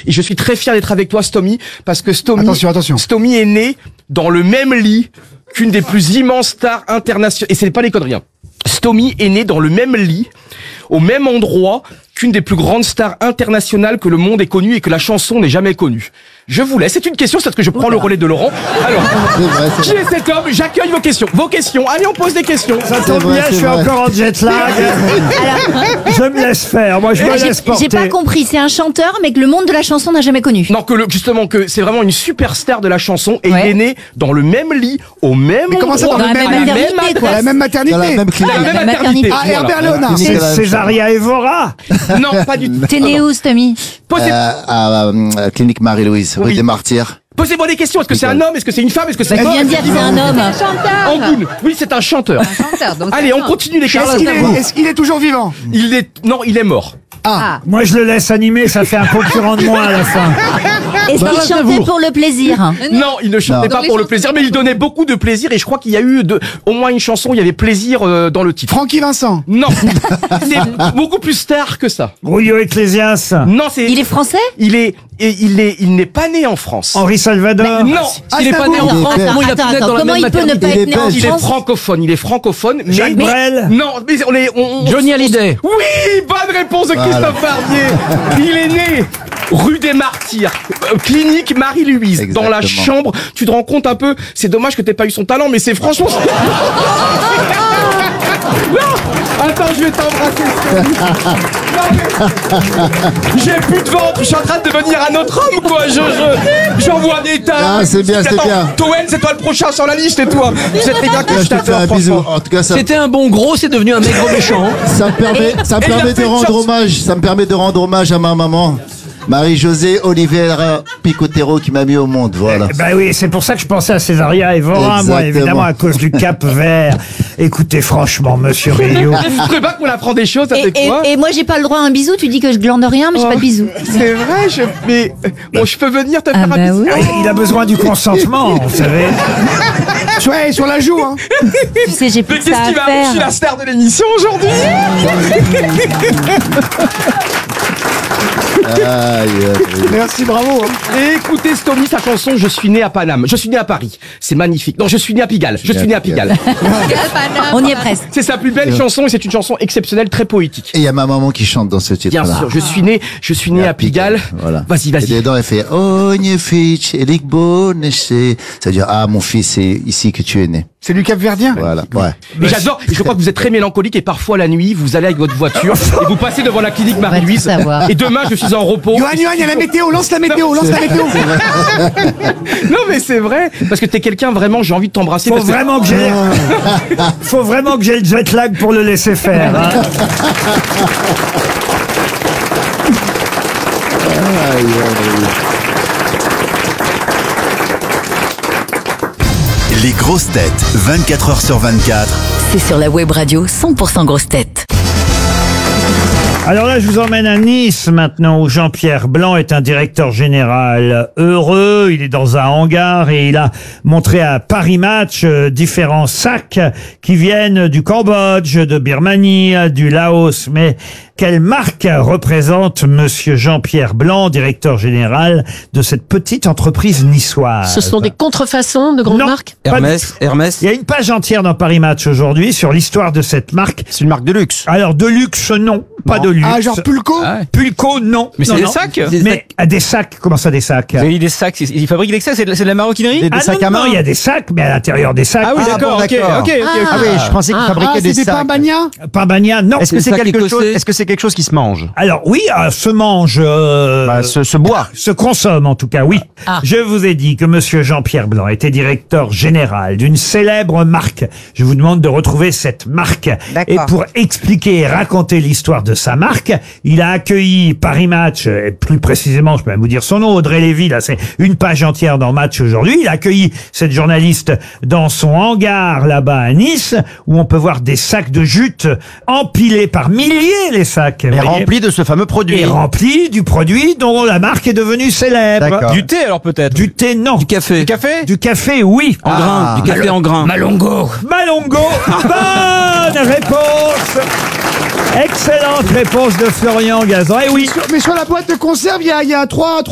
Et je suis très fier d'être avec toi, Stomy, parce que Attention. Stomy est né dans le même lit qu'une des plus immenses stars internationales. Et c'est pas les conneries, hein. Stomy est né dans le même lit, au même endroit qu'une des plus grandes stars internationales que le monde ait connues et que la chanson n'ait jamais connue. Je vous laisse. C'est une question, c'est parce que je prends le relais de Laurent. Alors, qui est cet homme? J'accueille vos questions. Allez, on pose des questions. Ça tombe bien, je suis encore en jet lag. Je me laisse faire. Moi, je me laisse porter. J'ai pas compris. C'est un chanteur, mais que le monde de la chanson n'a jamais connu. Non, justement, que c'est vraiment une superstar de la chanson et il est né dans le même lit, au même endroit. Comment ça, dans la même maternité, la même maternité? Dans la même clinique. La même maternité. Ah, Herbert Léonard. C'est Césaria Evora. Non, pas du tout. T'es né où, Stomy? À clinique Marie-Louise, rue Oui. des Martyrs. Posez-moi des questions. Est-ce que c'est un homme? Est-ce que c'est une femme? Est-ce que c'est Bah, viens de dire que c'est un homme. Angoune. Oui, c'est un chanteur. Allez, on continue les questions. Est-ce qu'il est toujours vivant? Non, il est mort. Moi, je le laisse animer, ça fait un concurrent de moi à la fin. Est-ce qu'il chantait pour le plaisir? Non, il ne chantait pas pour le plaisir, mais il donnait beaucoup de plaisir et je crois qu'il y a eu au moins une chanson où il y avait plaisir dans le titre. Francky Vincent. Non, c'est beaucoup plus star que ça. Julio Iglesias. Non, c'est. Il est français? Il n'est pas né en France. Henri Salvador. Non, il est pas né en France. Comment il peut ne pas être né en il est France? francophone, mais. Jacques Brel. Non, mais Johnny Hallyday. Oui, bonne réponse de Christophe Barbier. Il est né rue des Martyrs, clinique Marie-Louise, dans la chambre. Tu te rends compte un peu, c'est dommage que t'aies pas eu son talent, mais c'est franchement... Non, attends, je vais t'embrasser. J'ai plus de ventre, je suis en train de devenir un autre homme, quoi. J'en vois des tas. Ah, c'est bien, c'est bien. Toen, c'est toi le prochain sur la liste, et toi. Tu sais très bien que Je te fais un bisou. En tout cas, C'était un bon gros, c'est devenu un maigre méchant. ça me permet de rendre hommage. Ça me permet de rendre hommage à ma maman. Marie-Josée Oliveira Picotero qui m'a mis au monde, voilà. Bah oui, c'est pour ça que je pensais à Césaria Evora, moi, évidemment, à cause du Cap Vert. Écoutez, franchement, monsieur Rio. Vous trouvez pas qu'on apprend des choses avec toi? Et moi, j'ai pas le droit à un bisou. Tu dis que je glande rien, mais j'ai pas de bisou. C'est vrai, mais bon, je peux venir te faire un bisou. oui. Il a besoin du consentement, vous savez. Ouais, sur la joue, hein. Tu sais, j'ai plus Mais que ça qu'est-ce à qui va? Je suis faire. la star de l'émission aujourd'hui. Merci, bravo. Hein. Et écoutez, Stomy, sa chanson Je suis né à Paname. Je suis né à Paris. C'est magnifique. Non, je suis né à Pigalle. Je suis né à Pigalle. On y est presque. C'est sa plus belle chanson et c'est une chanson exceptionnelle, très poétique. Et il y a ma maman qui chante dans ce titre-là. Bien sûr, je suis né à Pigalle. Voilà. Vas-y. Et dedans, elle fait Ogne fitch, elik bonese. C'est-à-dire, ah, mon fils, c'est ici que tu es né. C'est du Cap-Verdien. Voilà, ouais. Et j'adore, et je crois que vous êtes très mélancolique et parfois la nuit, vous allez avec votre voiture et vous passez devant la clinique Marie-Louise. tout savoir. Et demain, je suis en repos. Yoann, il y a la météo, lance la météo. Non, mais c'est vrai. Parce que t'es quelqu'un vraiment, j'ai envie de t'embrasser. Faut parce que- vraiment que j'ai le jet lag pour le laisser faire. Hein. Les grosses têtes, 24 heures sur 24. C'est sur la web radio 100% grosses têtes. Alors là, je vous emmène à Nice maintenant, où Jean-Pierre Blanc est un directeur général heureux. Il est dans un hangar et il a montré à Paris Match différents sacs qui viennent du Cambodge, de Birmanie, du Laos. Mais quelle marque représente Monsieur Jean-Pierre Blanc, directeur général de cette petite entreprise niçoise? Ce sont des contrefaçons de grandes Non. marques? Pas du Hermès. Il y a une page entière dans Paris Match aujourd'hui sur l'histoire de cette marque. C'est une marque de luxe. Alors, de luxe, non. Pas de luxe. Ah, genre Pulco. Pulco, non. Mais c'est Non, des non. sacs. Mais des sacs, comment ça des sacs? Vous avez dit des sacs, ils fabriquent des sacs, c'est de la maroquinerie? Non, il y a des sacs, mais à l'intérieur des sacs. Ah oui, d'accord, ok. d'accord. Ah oui, je pensais qu'ils fabriquaient des c'est des sacs. Pambagna. Pambagna, non. Est-ce que c'est quelque chose qui se mange? Alors oui, se mange, Se boit. se consomme en tout cas, oui. Je vous ai dit que Monsieur Jean-Pierre Blanc était directeur général d'une célèbre marque. Je vous demande de retrouver cette marque. Et pour expliquer et raconter l'histoire de sa marque, il a accueilli Paris Match, et plus précisément, je peux même vous dire son nom, Audrey Lévy, là c'est une page entière dans Match aujourd'hui. Il a accueilli cette journaliste dans son hangar là-bas à Nice, où on peut voir des sacs de jute empilés par milliers, les sacs. Et Vous voyez. rempli de ce fameux produit. Et rempli du produit dont la marque est devenue célèbre. D'accord. Du thé alors peut-être? Du thé, non. Du café? Du café? Du café, oui. En grain. Du café en grain. Malongo. Bonne réponse. Excellente réponse de Florian Gazan. Eh oui. Mais sur la boîte de conserve, il y a trois